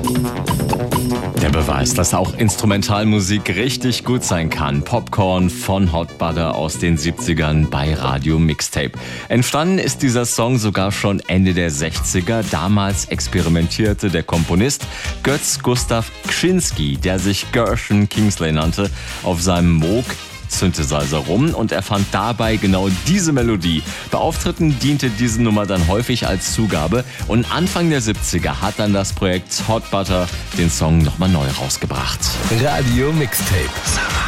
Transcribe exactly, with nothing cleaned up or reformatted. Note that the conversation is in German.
Der Beweis, dass auch Instrumentalmusik richtig gut sein kann. Popcorn von Hot Butter aus den siebzigern bei Radio Mixtape. Entstanden ist dieser Song sogar schon Ende der sechziger. Damals experimentierte der Komponist Götz Gustav Kschinski, der sich Gershon Kingsley nannte, auf seinem Moog Synthesizer rum und er fand dabei genau diese Melodie. Bei Auftritten diente diese Nummer dann häufig als Zugabe und Anfang der siebziger hat dann das Projekt Hot Butter den Song nochmal neu rausgebracht. Radio Mixtape.